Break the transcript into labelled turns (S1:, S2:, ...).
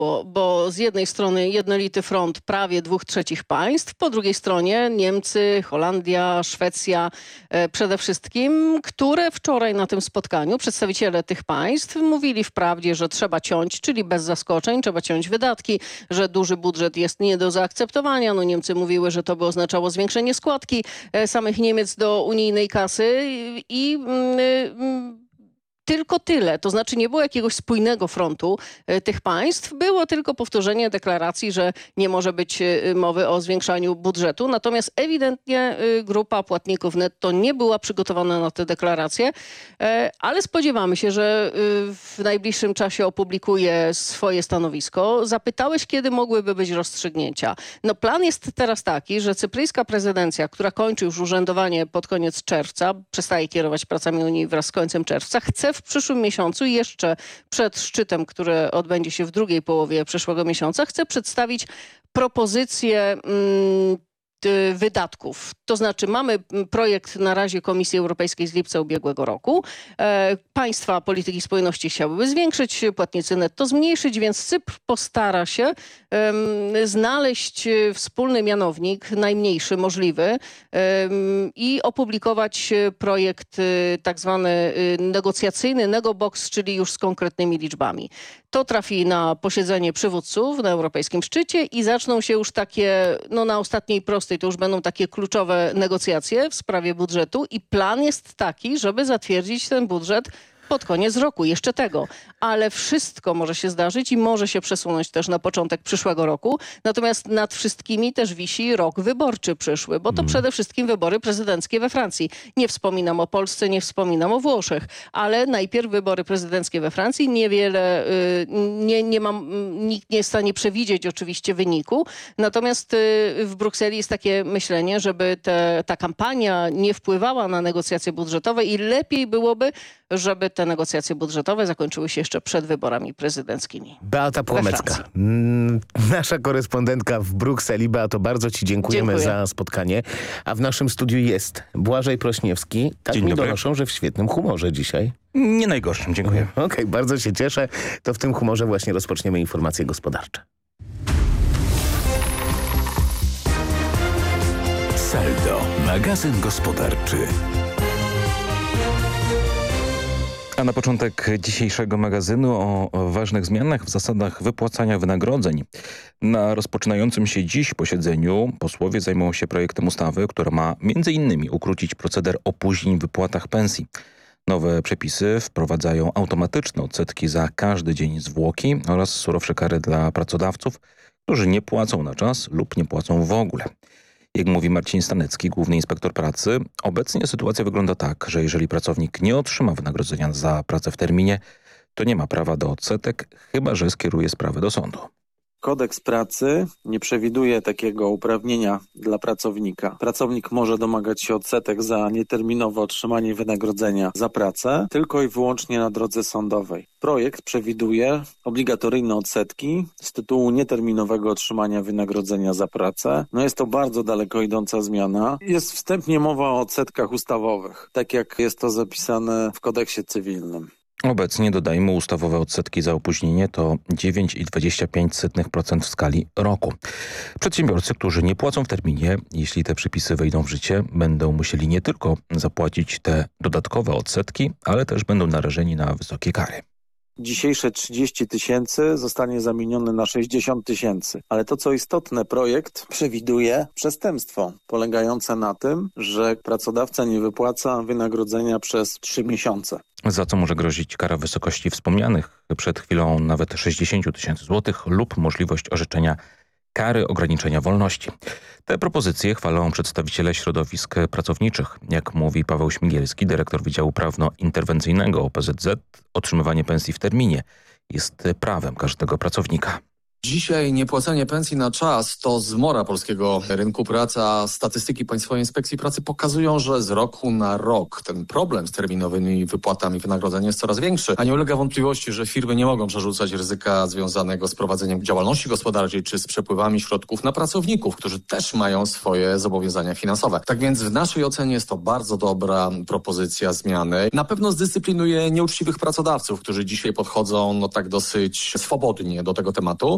S1: bo z jednej strony jednolity front prawie 2/3 państw, po drugiej stronie Niemcy, Holandia, Szwecja przede wszystkim, które wczoraj na tym spotkaniu, przedstawiciele tych państw mówili wprawdzie, że trzeba ciąć, czyli bez zaskoczeń, trzeba ciąć wydatki, że duży budżet jest nie do zaakceptowania. No Niemcy mówiły, że to by oznaczało zwiększenie składki samych Niemiec do unijnej kasy i tylko tyle. To znaczy nie było jakiegoś spójnego frontu tych państw. Było tylko powtórzenie deklaracji, że nie może być mowy o zwiększaniu budżetu. Natomiast ewidentnie grupa płatników netto nie była przygotowana na te deklaracje, ale spodziewamy się, że w najbliższym czasie opublikuje swoje stanowisko. Zapytałeś, kiedy mogłyby być rozstrzygnięcia. No plan jest teraz taki, że cypryjska prezydencja, która kończy już urzędowanie pod koniec czerwca, przestaje kierować pracami Unii wraz z końcem czerwca, chce w przyszłym miesiącu, jeszcze przed szczytem, który odbędzie się w drugiej połowie przyszłego miesiąca, chce przedstawić propozycję wydatków. To znaczy mamy projekt na razie Komisji Europejskiej z lipca ubiegłego roku. Państwa polityki spójności chciałyby zwiększyć, płatnicy netto zmniejszyć, więc Cypr postara się znaleźć wspólny mianownik, najmniejszy możliwy i opublikować projekt tak zwany negocjacyjny, negobox, czyli już z konkretnymi liczbami. To trafi na posiedzenie przywódców na europejskim szczycie i zaczną się już takie, no na ostatniej prostej, to już będą takie kluczowe negocjacje w sprawie budżetu i plan jest taki, żeby zatwierdzić ten budżet pod koniec roku, jeszcze tego. Ale wszystko może się zdarzyć i może się przesunąć też na początek przyszłego roku. Natomiast nad wszystkimi też wisi rok wyborczy przyszły, bo to przede wszystkim wybory prezydenckie we Francji. Nie wspominam o Polsce, nie wspominam o Włoszech, ale najpierw wybory prezydenckie we Francji. Niewiele, nikt nie jest w stanie przewidzieć oczywiście wyniku. Natomiast w Brukseli jest takie myślenie, żeby ta kampania nie wpływała na negocjacje budżetowe i lepiej byłoby, żeby te negocjacje budżetowe zakończyły się jeszcze przed wyborami prezydenckimi.
S2: Beata Płomecka, nasza korespondentka w Brukseli. Beato, bardzo ci dziękujemy za spotkanie. A w naszym studiu jest Błażej Prośniewski. Tak mi donoszą, że w świetnym humorze dzisiaj.
S3: Nie najgorszym, dziękuję.
S2: Okej, bardzo się cieszę. To w tym humorze właśnie rozpoczniemy informacje gospodarcze.
S4: Saldo, magazyn gospodarczy.
S3: A na początek dzisiejszego magazynu o ważnych zmianach w zasadach wypłacania wynagrodzeń. Na rozpoczynającym się dziś posiedzeniu posłowie zajmą się projektem ustawy, która ma m.in. ukrócić proceder opóźnień w wypłatach pensji. Nowe przepisy wprowadzają automatyczne odsetki za każdy dzień zwłoki oraz surowsze kary dla pracodawców, którzy nie płacą na czas lub nie płacą w ogóle. Jak mówi Marcin Stanecki, główny inspektor pracy, obecnie sytuacja wygląda tak, że jeżeli pracownik nie otrzyma wynagrodzenia za pracę w terminie, to nie ma prawa do odsetek, chyba że skieruje sprawę do sądu.
S5: Kodeks pracy nie przewiduje takiego uprawnienia dla pracownika. Pracownik może domagać się odsetek za nieterminowe otrzymanie wynagrodzenia za pracę tylko i wyłącznie na drodze sądowej. Projekt przewiduje obligatoryjne odsetki z tytułu nieterminowego otrzymania wynagrodzenia za pracę. Jest to bardzo daleko idąca zmiana. Jest wstępnie mowa o odsetkach ustawowych, tak jak jest to zapisane w kodeksie cywilnym.
S3: Obecnie, dodajmy, ustawowe odsetki za opóźnienie to 9,25% w skali roku. Przedsiębiorcy, którzy nie płacą w terminie, jeśli te przepisy wejdą w życie, będą musieli nie tylko zapłacić te dodatkowe odsetki, ale też będą narażeni na wysokie kary.
S5: Dzisiejsze 30 000 zostanie zamienione na 60 000. Ale to, co istotne, projekt przewiduje przestępstwo polegające na tym, że pracodawca nie wypłaca wynagrodzenia przez 3 miesiące.
S3: Za co może grozić kara w wysokości wspomnianych przed chwilą nawet 60 000 złotych lub możliwość orzeczenia kary ograniczenia wolności. Te propozycje chwalą przedstawiciele środowisk pracowniczych. Jak mówi Paweł Śmigielski, dyrektor Wydziału Prawno-Interwencyjnego OPZZ, otrzymywanie pensji w terminie jest prawem każdego pracownika.
S6: Dzisiaj niepłacenie pensji na czas to zmora polskiego rynku pracy, a statystyki Państwowej Inspekcji Pracy pokazują, że z roku na rok ten problem z terminowymi wypłatami wynagrodzenia jest coraz większy, a nie ulega wątpliwości, że firmy nie mogą przerzucać ryzyka związanego z prowadzeniem działalności gospodarczej czy z przepływami środków na pracowników, którzy też mają swoje zobowiązania finansowe. Tak więc w naszej ocenie jest to bardzo dobra propozycja zmiany. Na pewno zdyscyplinuje nieuczciwych pracodawców, którzy dzisiaj podchodzą tak dosyć swobodnie do tego tematu.